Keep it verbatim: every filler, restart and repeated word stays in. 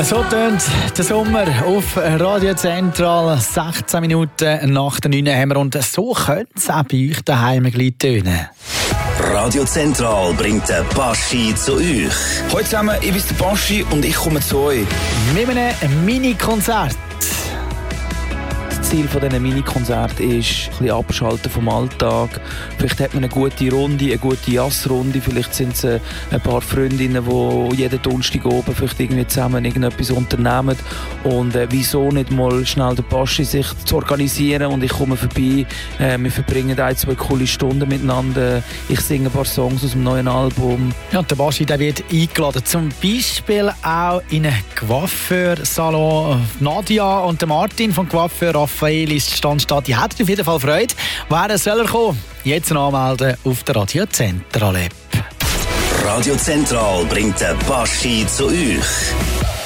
So tönt der Sommer auf Radio Zentral. sechzehn Minuten nach der neun haben wir. Und so könnte es auch bei euch daheim gleich tönen. Radio Zentral bringt den Baschi zu euch. Hallo zusammen, ich bin der Baschi und ich komme zu euch. Mit einem Mini-Konzert. Das Ziel von diesen Mini-Konzerten ist, ein bisschen abschalten vom Alltag. Vielleicht hat man eine gute Runde, eine gute Jazzrunde. Vielleicht sind es ein paar Freundinnen, die jeden Donnerstag oben vielleicht irgendwie zusammen irgendetwas unternehmen. Und äh, wieso nicht mal schnell den Baschi sich zu organisieren und ich komme vorbei. Äh, wir verbringen ein, zwei coole Stunden miteinander. Ich singe ein paar Songs aus dem neuen Album. Ja, und der Baschi der wird eingeladen. Zum Beispiel auch in einen Coiffeur-Salon. Nadia und der Martin von Coiffeur Raphael ist Standstadt. Die hätten auf jeden Fall Freude. Woher soll er kommen? Jetzt noch anmelden auf der Radio Zentral App. Radio Zentral bringt den Baschi zu euch.